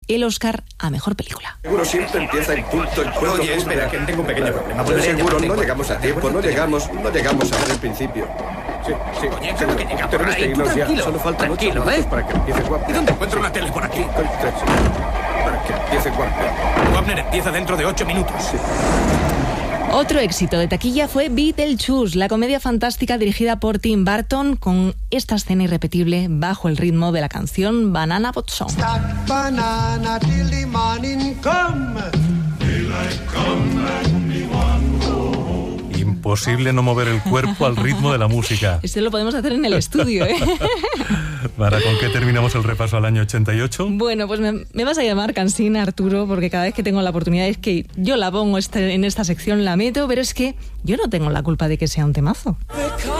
el Oscar a Mejor Película. Seguro siempre empieza en punto el juego. Oye, espera, que tengo un pequeño problema. Pero seguro no llegamos a tiempo, no llegamos a ver el principio. Sí. Oye, claro que llega por Tenemos que ahí. Tú irnos ya. tranquilo, Solo faltan 8 tranquilo, minutos ¿eh? para que empiece Wapner. ¿Y dónde encuentro una tele por aquí? Para que empiece Wapner. Wapner empieza dentro de 8 minutos. Sí. Otro éxito de taquilla fue Beetlejuice, la comedia fantástica dirigida por Tim Burton, con esta escena irrepetible bajo el ritmo de la canción Banana Boat Song. Stack banana till the morning come. Daylight come and me want go home. Imposible no mover el cuerpo al ritmo de la música. Esto lo podemos hacer en el estudio, ¿eh? ¿Para con qué terminamos el repaso al año 88? Bueno, pues me vas a llamar cansina, Arturo, porque cada vez que tengo la oportunidad es que yo la pongo en esta sección, la meto, pero es que yo no tengo la culpa de que sea un temazo.